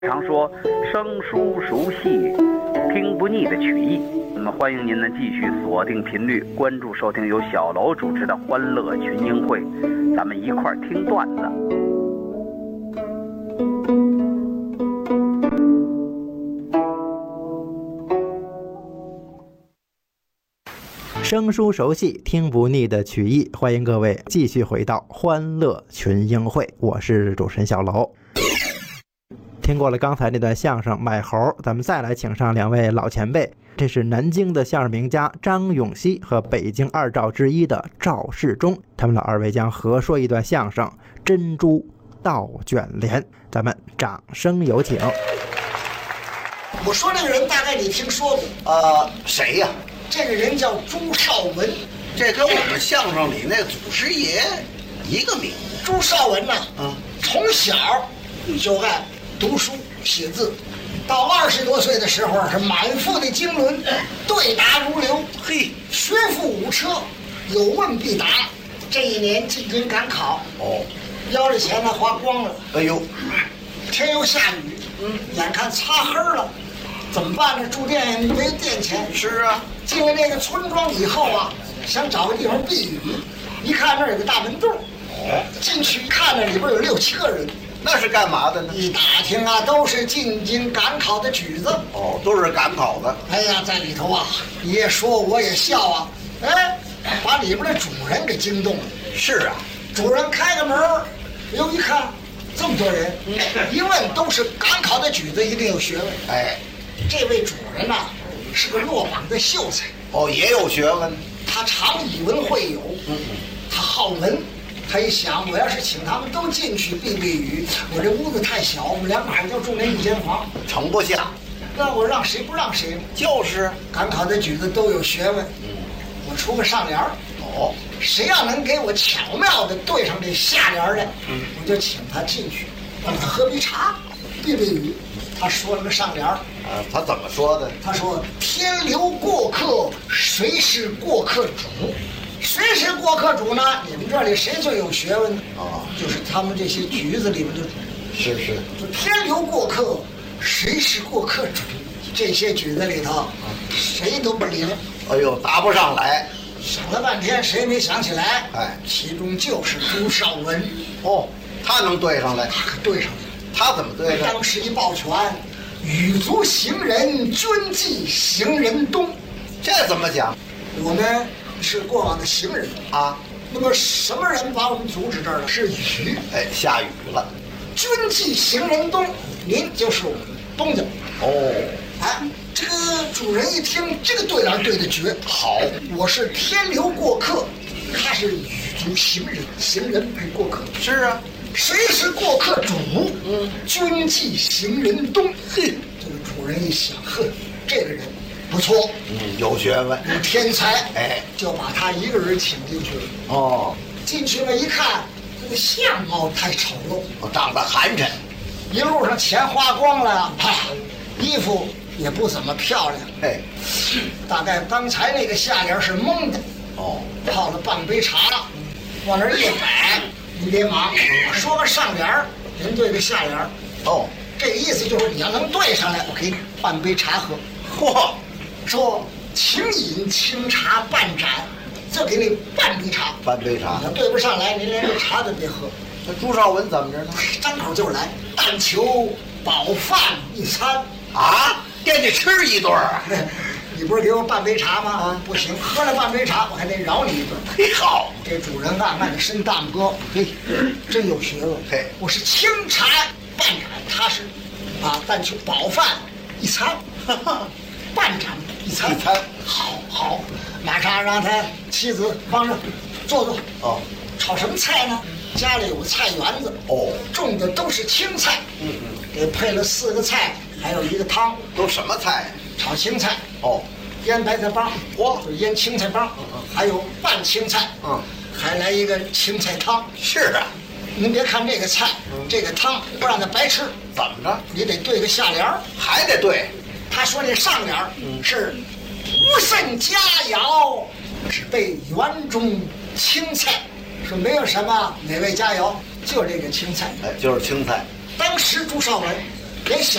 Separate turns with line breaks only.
常说生疏熟悉，听不腻的曲艺。那么欢迎您呢继续锁定频率，关注收听由小楼主持的欢乐群英会，咱们一块儿听段子。
生疏熟悉，听不腻的曲艺，欢迎各位继续回到欢乐群英会，我是主持人小楼。听过了刚才那段相声《买猴》，咱们再来请上两位老前辈，这是南京的相声名家张永熙和北京二赵之一的赵世忠，他们老二位将合说一段相声《珍珠倒卷帘》，咱们掌声有请。
我说这个人大概你听说过，
谁呀？
这个人叫朱绍文，
这跟我们相声里那祖师爷一个名字。
朱绍文呢，从小就爱读书写字，到20多岁的时候是满腹的经纶，对答如流。
嘿，
学富五车，有问必答。这一年进京赶考，腰里钱呢花光了。
哎呦，
天又下雨，眼看擦黑了，怎么办呢？住店没店钱。
是啊，
进了那个村庄以后啊，想找个地方避雨，一看那儿有个大门洞，进去看着里边有6、7个人。
那是干嘛的呢？
一打听啊，都是进京赶考的举子。
都是赶考的。
哎呀，在里头啊，你也说我也笑啊，把里边的主人给惊动了。
是啊，
主人开个门，一看这么多人，一问都是赶考的举子，一定有学问。这位主人呐，是个落榜的秀才。
也有学问。
他常以文会友，他好文。他一想，我要是请他们都进去避避雨，我这屋子太小，我们2个人就住那一间房，
盛不下。
那我让谁不让谁呢？
就是
赶考的举子都有学问，我出个上联儿。谁要能给我巧妙地对上这下联的，我就请他进去，让他喝杯茶，避避雨。他说了个上联儿，
他怎么说的？
他说：“天留过客，谁是过客主？”谁是过客主呢？你们这里谁最有学问呢？就是他们这些局子里面的主。
是，
就天留过客，谁是过客主？这些局子里头，谁都不灵。
哎呦，答不上来。
想了半天，谁也没想起来。其中就是朱绍文。
他能对上来？
他可对上了。
他怎么对上？
当时一抱拳，羽足行人，捐济行人东。这
怎么讲？
我们是过往的行人啊。那么什么人把我们阻止这儿了？是雨。
下雨了。
捐济行人东，您就是我们东家。这个主人一听这个对联对的绝好，我是天留过客，他是羽足行人，行人配过客。
是啊，
谁是过客主？捐济行人东。这个主人一想，这个人不错，
有学问，
有天才，就把他一个人请进去了。进去了一看，这个相貌太丑陋，
长得寒碜，
一路上钱花光了，衣服也不怎么漂亮。大概刚才那个下联是蒙的。泡了半杯茶，往那儿一摆，你别忙，我说个上联，您对个下联。这个意思就是你要能对上来，我给你半杯茶喝。说请饮清茶半盏，就给你半杯茶。
半杯茶，
你要对不上来，您连这茶都别喝。
那朱绍文怎么着呢？
张口就来，但求饱饭一餐。
惦记吃一顿啊！
你不是给我半杯茶吗？不行，喝了半杯茶，我还得饶你一顿。
好，
这主人暗暗的伸大拇哥，真有学问。我是清茶半盏，他是但求饱饭一餐，半盏一餐。好，马上让他妻子帮着做。炒什么菜呢？家里有个菜园子，种的都是青菜，给配了4个菜，还有1个汤。
都什么菜？
炒青菜，腌白菜帮，就腌青菜帮，还有拌青菜，还来一个青菜汤。
是啊，
您别看这个菜，这个汤不让他白吃。
怎么着？
你得对个下联，
还得对。
他说这上联是无甚佳肴，只备园中青菜。说没有什么美味佳肴，就这个青菜。
就是青菜。
当时朱绍文连